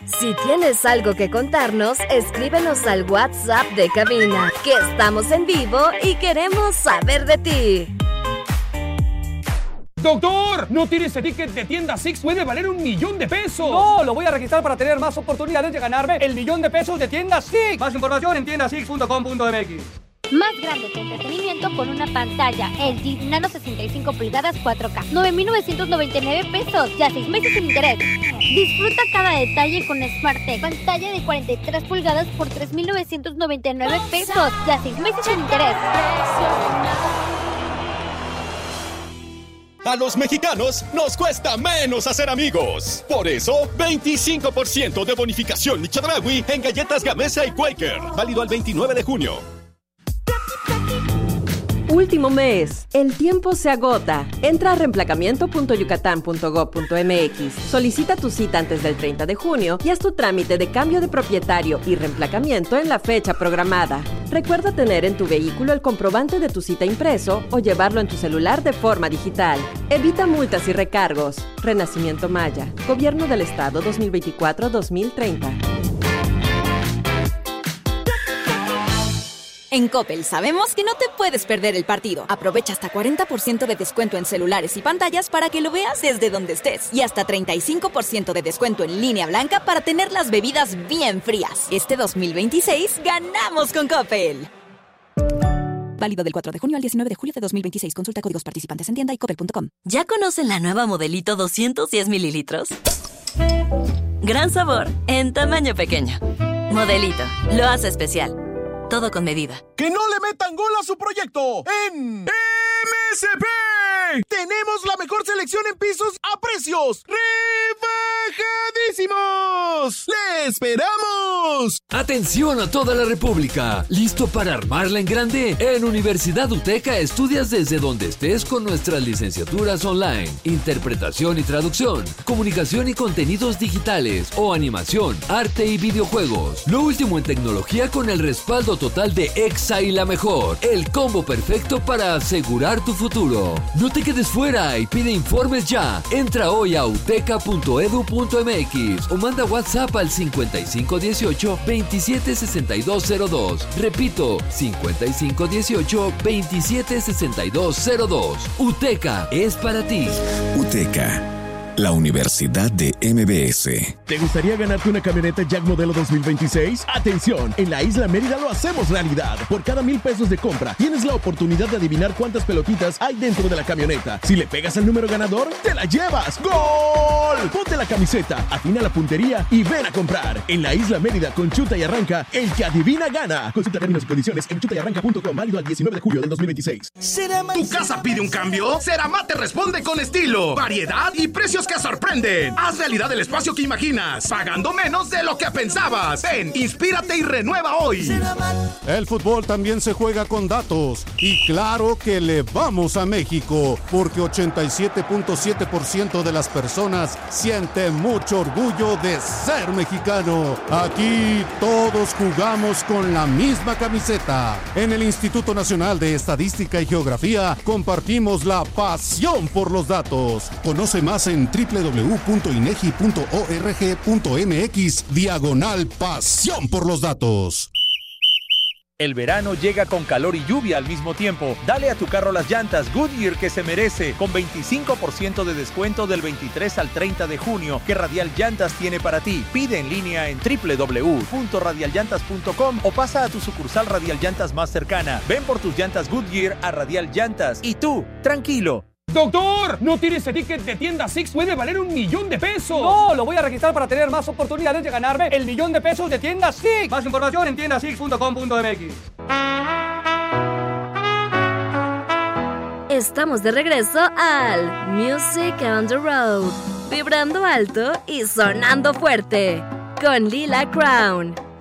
Si tienes algo que contarnos, escríbenos al WhatsApp de cabina, que estamos en vivo y queremos saber de ti. ¡Doctor! ¡No tires ese ticket de tienda Six! ¡Puede valer $1,000,000! No, lo voy a registrar para tener más oportunidades de ganarme el $1,000,000 de tienda Six. Más información en tiendasix.com.mx. Más grande que entretenimiento con una pantalla LG Nano 65 pulgadas 4K. 9,999 pesos, ya 6 meses sin interés. Disfruta cada detalle con SmartTech. Pantalla de 43 pulgadas por 3,999 pesos, ya 6 meses sin interés. A los mexicanos nos cuesta menos hacer amigos. Por eso, 25% de bonificación y Chedraui en galletas Gamesa y Quaker. Válido al 29 de junio. Último mes. El tiempo se agota. Entra a reemplacamiento.yucatán.gov.mx. Solicita tu cita antes del 30 de junio y haz tu trámite de cambio de propietario y reemplacamiento en la fecha programada. Recuerda tener en tu vehículo el comprobante de tu cita impreso o llevarlo en tu celular de forma digital. Evita multas y recargos. Renacimiento Maya. Gobierno del Estado 2024-2030. En Coppel sabemos que no te puedes perder el partido. Aprovecha hasta 40% de descuento en celulares y pantallas para que lo veas desde donde estés. Y hasta 35% de descuento en línea blanca para tener las bebidas bien frías. Este 2026 ganamos con Coppel. Válido del 4 de junio al 19 de julio de 2026. Consulta códigos participantes en tienda y coppel.com. ¿Ya conocen la nueva Modelito 210 mililitros? Gran sabor en tamaño pequeño. Modelito, lo hace especial. Todo con medida. ¡Que no le metan gol a su proyecto! ¡En MSP! ¡Tenemos la mejor selección en pisos a precios rebajadísimos! ¡Le esperamos! ¡Atención a toda la República! ¿Listo para armarla en grande? En Universidad UTECA estudias desde donde estés con nuestras licenciaturas online, interpretación y traducción, comunicación y contenidos digitales o animación, arte y videojuegos. Lo último en tecnología con el respaldo total de EXA y la mejor. El combo perfecto para asegurar tu futuro. No te quedes fuera y pide informes ya. Entra hoy a uteca.edu.mx o manda WhatsApp al 5518-276202. Repito, 5518-276202. UTECA es para ti. UTECA, la Universidad de MBS. ¿Te gustaría ganarte una camioneta Jack modelo 2026? ¡Atención! En la Isla Mérida lo hacemos realidad. Por cada $1,000 de compra, tienes la oportunidad de adivinar cuántas pelotitas hay dentro de la camioneta. Si le pegas al número ganador, ¡te la llevas! ¡Gol! Ponte la camiseta, afina la puntería y ven a comprar. En la Isla Mérida, con Chuta y Arranca, el que adivina gana. Consulta términos y condiciones en chutayarranca.com, válido al 19 de julio del 2026. ¿Tu casa pide un cambio? Ceramat te responde con estilo, variedad y precios que sorprenden. Haz realidad el espacio que imaginas, pagando menos de lo que pensabas. Ven, inspírate y renueva hoy. El fútbol también se juega con datos. Y claro que le vamos a México, porque 87.7% de las personas siente mucho orgullo de ser mexicano. Aquí todos jugamos con la misma camiseta. En el Instituto Nacional de Estadística y Geografía compartimos la pasión por los datos. Conoce más en www.inegi.org.mx/pasión por los datos. El verano llega con calor y lluvia al mismo tiempo. Dale a tu carro las llantas Goodyear que se merece, con 25% de descuento del 23 al 30 de junio que Radial Llantas tiene para ti. Pide en línea en www.radialllantas.com o pasa a tu sucursal Radial Llantas más cercana. Ven por tus llantas Goodyear a Radial Llantas y tú, tranquilo. ¡Doctor! ¡No tires ese ticket de tienda Six! ¡Puede valer $1,000,000! No, lo voy a registrar para tener más oportunidades de ganarme el $1,000,000 de tienda Six. Más información en tiendasix.com.mx. Estamos de regreso al Music on the Road, vibrando alto y sonando fuerte, con Lila Crown.